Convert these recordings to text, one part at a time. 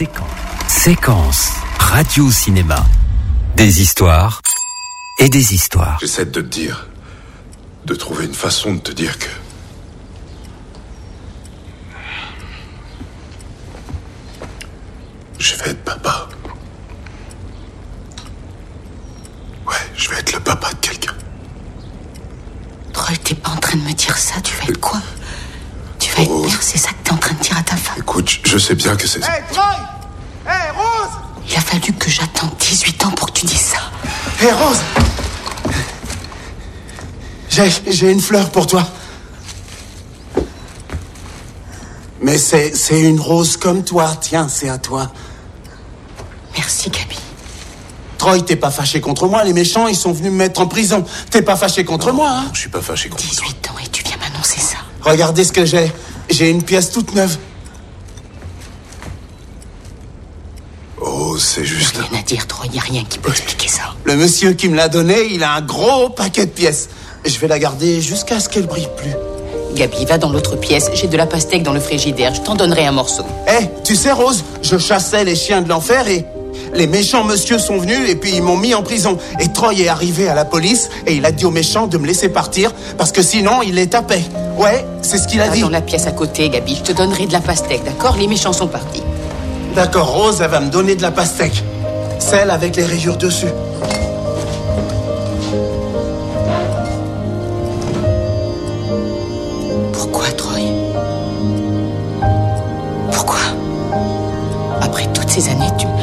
Séquence radio-cinéma. Des histoires et des histoires. J'essaie de te dire, de trouver une façon de te dire que... je vais être papa. Ouais, je vais être le papa de quelqu'un. Troy, t'es pas en train de me dire ça, tu vas être quoi? Tu vas être père, c'est ça que t'es en train de dire à ta femme? Écoute, je sais bien que c'est... Hey, Troy! Hey, Rose! Il a fallu que j'attende 18 ans pour que tu dises ça. Hey, Rose! J'ai une fleur pour toi. Mais c'est une rose comme toi. Tiens, c'est à toi. Merci, Gabi. Troy, t'es pas fâché contre moi. Les méchants, ils sont venus me mettre en prison. T'es pas fâché contre moi, hein? Je suis pas fâché contre toi. 18 ans et tu viens m'annoncer ça. Regardez ce que j'ai. J'ai une pièce toute neuve. Oh, c'est juste... Rien à dire, Troy, y a rien qui peut expliquer ça. Le monsieur qui me l'a donné, il a un gros paquet de pièces. Je vais la garder jusqu'à ce qu'elle brille plus. Gabi, va dans l'autre pièce. J'ai de la pastèque dans le frigidaire. Je t'en donnerai un morceau. Tu sais, Rose, je chassais les chiens de l'enfer et les méchants monsieur sont venus et puis ils m'ont mis en prison. Et Troy est arrivé à la police et il a dit aux méchants de me laisser partir parce que sinon il les tapait. Ouais, c'est ce qu'il a dit. Dans la pièce à côté, Gabi, je te donnerai de la pastèque, d'accord? Les méchants sont partis. D'accord, Rose, elle va me donner de la pastèque. Celle avec les rayures dessus. Pourquoi, Troy? Pourquoi? Après toutes ces années, tu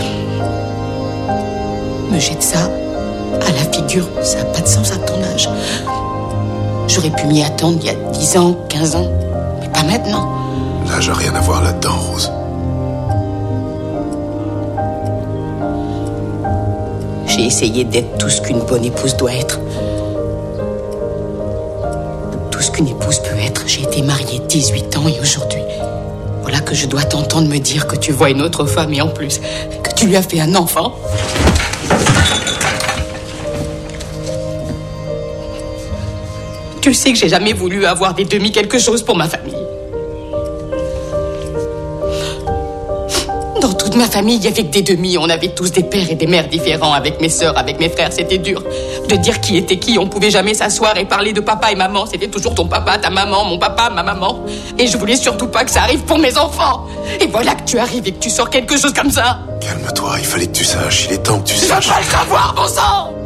me jettes ça à la figure. Ça n'a pas de sens à ton âge. J'aurais pu m'y attendre il y a 10 ans, 15 ans, mais pas maintenant. L'âge a rien à voir là-dedans, Rose. J'ai essayé d'être tout ce qu'une bonne épouse doit être. Tout ce qu'une épouse peut être. J'ai été mariée 18 ans et aujourd'hui, voilà que je dois t'entendre me dire que tu vois une autre femme et en plus, que tu lui as fait un enfant. Tu sais que j'ai jamais voulu avoir des demi quelque chose pour ma famille. Dans toute ma famille, il n'y avait que des demi. On avait tous des pères et des mères différents. Avec mes sœurs, avec mes frères, c'était dur de dire qui était qui. On pouvait jamais s'asseoir et parler de papa et maman. C'était toujours ton papa, ta maman, mon papa, ma maman. Et je voulais surtout pas que ça arrive pour mes enfants. Et voilà que tu arrives et que tu sors quelque chose comme ça. Calme-toi, il fallait que tu saches. Il est temps que tu Je veux saches. pas le savoir, bon sang!